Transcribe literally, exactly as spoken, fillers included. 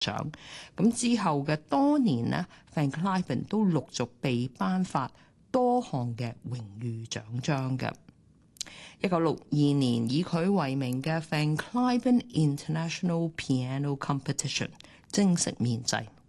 獎。咁之後嘅多年呢 Van Cliburn 都陸續被頒發多項嘅榮譽獎章嘅。一九六二年以佢為名嘅 Van Cliburn International Piano Competition 正式面世。